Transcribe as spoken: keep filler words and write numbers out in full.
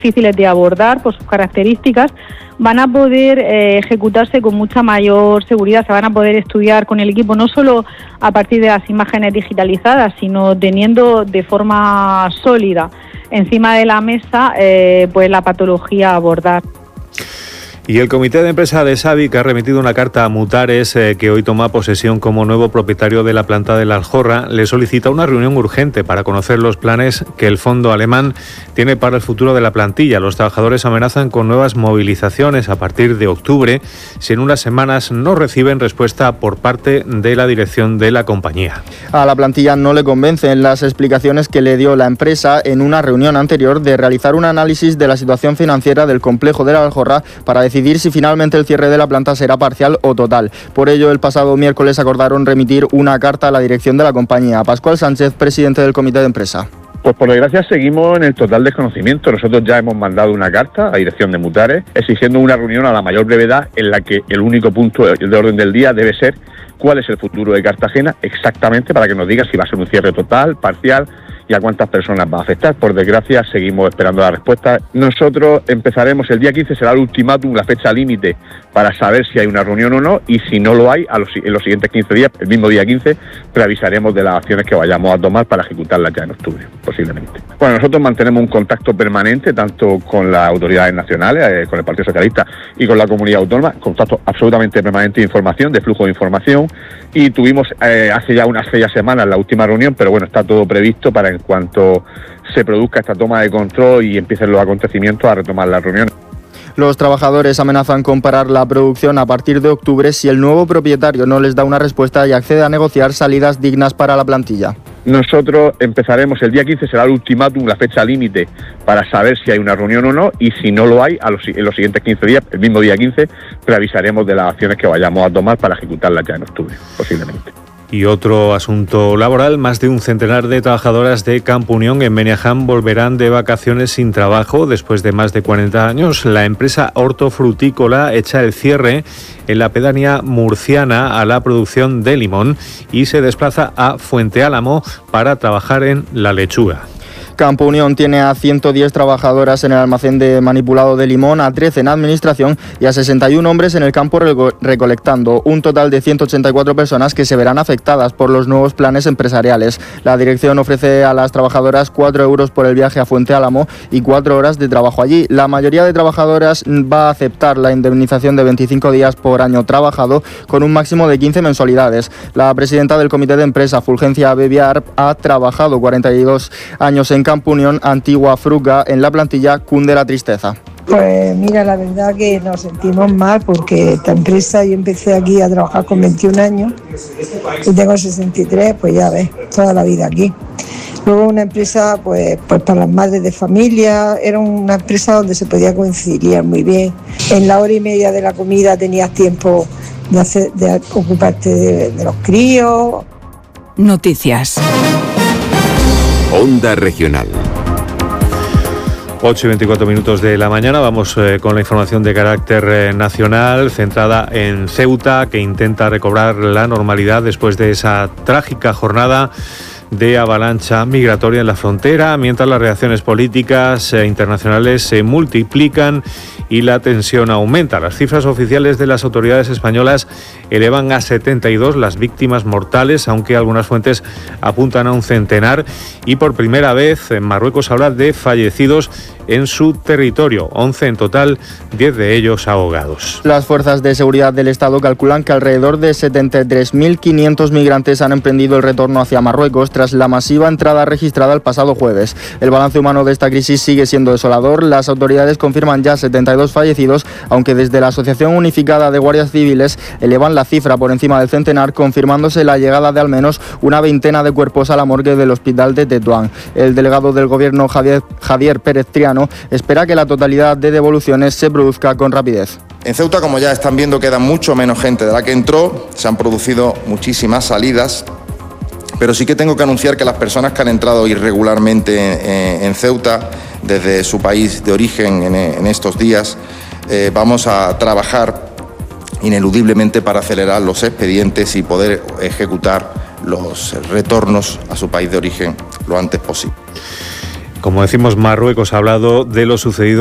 difíciles de abordar por sus características, van a poder eh, ejecutarse con mucha mayor seguridad, se van a poder estudiar con el equipo no solo a partir de las imágenes digitalizadas, sino teniendo de forma sólida encima de la mesa eh, pues la patología a abordar. Y el Comité de Empresa de Savic ha remitido una carta a Mutares, eh, que hoy toma posesión como nuevo propietario de la planta de La Aljorra. Le solicita una reunión urgente para conocer los planes que el fondo alemán tiene para el futuro de la plantilla. Los trabajadores amenazan con nuevas movilizaciones a partir de octubre si en unas semanas no reciben respuesta por parte de la dirección de la compañía. A la plantilla no le convencen las explicaciones que le dio la empresa en una reunión anterior de realizar un análisis de la situación financiera del complejo de La Aljorra para decidir si finalmente el cierre de la planta será parcial o total. Por ello, el pasado miércoles acordaron remitir una carta a la dirección de la compañía. Pascual Sánchez, presidente del comité de empresa. Pues por desgracia seguimos en el total desconocimiento. Nosotros ya hemos mandado una carta a dirección de Mutares exigiendo una reunión a la mayor brevedad en la que el único punto de orden del día debe ser cuál es el futuro de Cartagena exactamente para que nos diga si va a ser un cierre total, parcial y a cuántas personas va a afectar. Por desgracia seguimos esperando la respuesta. Nosotros empezaremos el día quince, será el ultimátum, la fecha límite para saber si hay una reunión o no, y si no lo hay, a los, en los siguientes quince días, el mismo día quince, preavisaremos de las acciones que vayamos a tomar para ejecutarlas ya en octubre, posiblemente. Bueno, nosotros mantenemos un contacto permanente tanto con las autoridades nacionales, eh, con el Partido Socialista y con la comunidad autónoma, contacto absolutamente permanente de información, de flujo de información, y tuvimos eh, hace ya unas seis semanas la última reunión, pero bueno, está todo previsto para en cuanto se produzca esta toma de control y empiecen los acontecimientos a retomar las reuniones. Los trabajadores amenazan con parar la producción a partir de octubre si el nuevo propietario no les da una respuesta y accede a negociar salidas dignas para la plantilla. Nosotros empezaremos el día quince, será el ultimátum, la fecha límite para saber si hay una reunión o no, y si no lo hay, a los, en los siguientes quince días, el mismo día quince, preavisaremos de las acciones que vayamos a tomar para ejecutarlas ya en octubre, posiblemente. Y otro asunto laboral, más de un centenar de trabajadoras de Campo Unión en Beniaján volverán de vacaciones sin trabajo después de más de cuarenta años. La empresa hortofrutícola echa el cierre en la pedanía murciana a la producción de limón y se desplaza a Fuente Álamo para trabajar en la lechuga. Campo Unión tiene a ciento diez trabajadoras en el almacén de manipulado de limón, a trece en administración y a sesenta y uno hombres en el campo recolectando, un total de ciento ochenta y cuatro personas que se verán afectadas por los nuevos planes empresariales. La dirección ofrece a las trabajadoras cuatro euros por el viaje a Fuente Álamo y cuatro horas de trabajo allí. La mayoría de trabajadoras va a aceptar la indemnización de veinticinco días por año trabajado con un máximo de quince mensualidades. La presidenta del comité de empresa, Fulgencia Bebiar, ha trabajado cuarenta y dos años en Campo Unión, antigua Fruga. En la plantilla cunde la tristeza. Pues mira, la verdad que nos sentimos mal porque esta empresa, yo empecé aquí a trabajar con veintiún años y tengo sesenta y tres, pues ya ves, toda la vida aquí. Luego una empresa pues, pues para las madres de familia, era una empresa donde se podía conciliar muy bien. En la hora y media de la comida tenías tiempo de, hacer, de ocuparte de, de los críos. Noticias. Onda Regional. ocho y veinticuatro minutos de la mañana, vamos eh, con la información de carácter eh, nacional, centrada en Ceuta, que intenta recobrar la normalidad después de esa trágica jornada de avalancha migratoria en la frontera, mientras las reacciones políticas e internacionales se multiplican y la tensión aumenta. Las cifras oficiales de las autoridades españolas elevan a setenta y dos las víctimas mortales, aunque algunas fuentes apuntan a un centenar, y por primera vez en Marruecos habla de fallecidos en su territorio, once en total, diez de ellos ahogados. Las fuerzas de seguridad del Estado calculan que alrededor de setenta y tres mil quinientos migrantes han emprendido el retorno hacia Marruecos tras la masiva entrada registrada el pasado jueves. El balance humano de esta crisis sigue siendo desolador. Las autoridades confirman ya setenta y dos fallecidos, aunque desde la Asociación Unificada de Guardias Civiles elevan la cifra por encima del centenar, confirmándose la llegada de al menos una veintena de cuerpos a la morgue del hospital de Tetuán. El delegado del Gobierno, Javier, Javier Pérez Triano, espera que la totalidad de devoluciones se produzca con rapidez. En Ceuta, como ya están viendo, queda mucho menos gente de la que entró. Se han producido muchísimas salidas, pero sí que tengo que anunciar que las personas que han entrado irregularmente en Ceuta desde su país de origen en estos días, eh, vamos a trabajar ineludiblemente para acelerar los expedientes y poder ejecutar los retornos a su país de origen lo antes posible. Como decimos, Marruecos ha hablado de lo sucedido